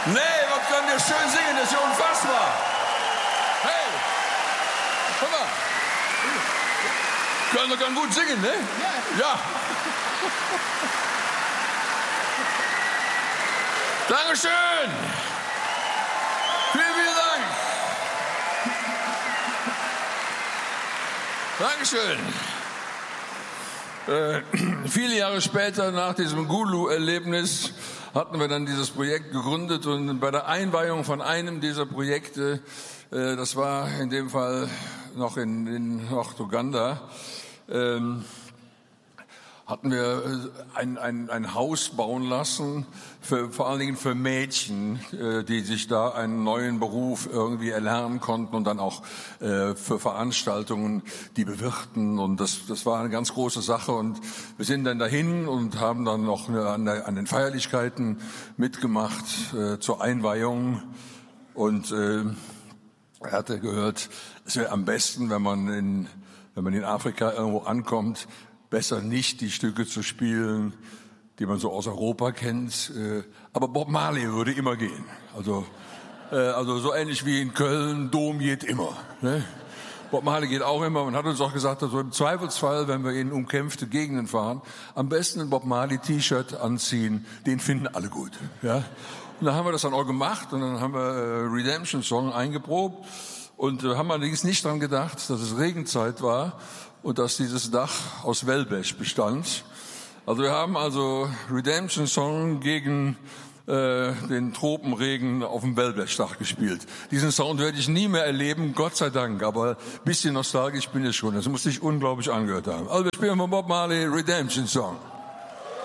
Nee, was können wir schön singen, das ist ja unfassbar. Hey, guck mal. Kölner kann gut singen, ne? Ja. Dankeschön. Vielen, vielen Dank. Dankeschön. Viele Jahre später, nach diesem Gulu-Erlebnis, hatten wir dann dieses Projekt gegründet und bei der Einweihung von einem dieser Projekte, das war in dem Fall noch in Norduganda, hatten wir ein Haus bauen lassen, vor allen Dingen für Mädchen, die sich da einen neuen Beruf irgendwie erlernen konnten und dann auch für Veranstaltungen die bewirten. Und das war eine ganz große Sache. Und wir sind dann dahin und haben dann noch an den Feierlichkeiten mitgemacht zur Einweihung. Und er hatte gehört, es wäre am besten, wenn man in Afrika irgendwo ankommt, besser nicht die Stücke zu spielen, die man so aus Europa kennt. Aber Bob Marley würde immer gehen. Also so ähnlich wie in Köln, Dom geht immer. Ne? Bob Marley geht auch immer und hat uns auch gesagt, also im Zweifelsfall, wenn wir in umkämpfte Gegenden fahren, am besten ein Bob Marley T-Shirt anziehen, den finden alle gut. Ja? Und dann haben wir das dann auch gemacht und dann haben wir Redemption Song eingeprobt und haben allerdings nicht dran gedacht, dass es Regenzeit war und dass dieses Dach aus Wellblech bestand. Also wir haben Redemption Song gegen den Tropenregen auf dem Wellblechdach gespielt. Diesen Sound werde ich nie mehr erleben, Gott sei Dank, aber ein bisschen nostalgisch bin ich schon. Das muss ich unglaublich angehört haben. Also wir spielen von Bob Marley Redemption Song.